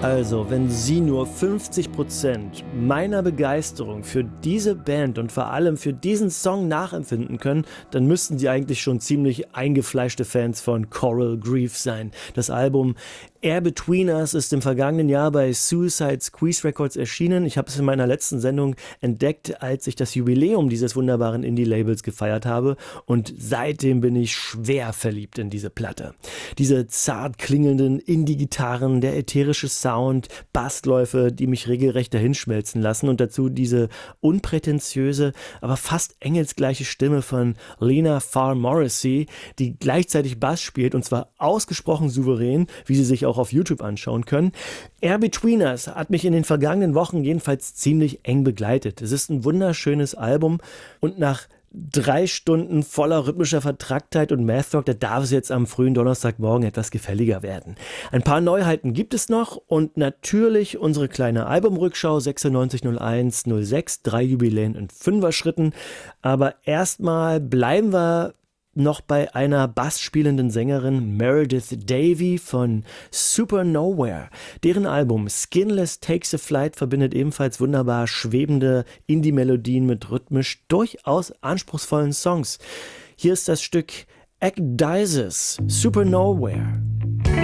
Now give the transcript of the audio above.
Also, wenn Sie nur 50% meiner Begeisterung für diese Band und vor allem für diesen Song nachempfinden können, dann müssten Sie eigentlich schon ziemlich eingefleischte Fans von Coral Grief sein. Das Album Air Between Us ist im vergangenen Jahr bei Suicide Squeeze Records erschienen. Ich habe es in meiner letzten Sendung entdeckt, als ich das Jubiläum dieses wunderbaren Indie-Labels gefeiert habe, und seitdem bin ich schwer verliebt in diese Platte. Diese zart klingenden Indie-Gitarren, der ätherische Sound, Bassläufe, die mich regelrecht dahinschmelzen lassen, und dazu diese unprätentiöse, aber fast engelsgleiche Stimme von Lena Farr Morrissey, die gleichzeitig Bass spielt, und zwar ausgesprochen souverän, wie Sie sich auch auf YouTube anschauen können. Air Between Us hat mich in den vergangenen Wochen jedenfalls ziemlich eng begleitet. Es ist ein wunderschönes Album, und nach 3 Stunden voller rhythmischer Vertracktheit und Math Rock, da darf es jetzt am frühen Donnerstagmorgen etwas gefälliger werden. Ein paar Neuheiten gibt es noch und natürlich unsere kleine Albumrückschau 960106, 3 Jubiläen in 5er Schritten. Aber erstmal bleiben wir noch bei einer bassspielenden Sängerin, Meredith Davey von Super Nowhere. Deren Album Skinless Takes a Flight verbindet ebenfalls wunderbar schwebende Indie-Melodien mit rhythmisch durchaus anspruchsvollen Songs. Hier ist das Stück Ecdysis, Super Nowhere.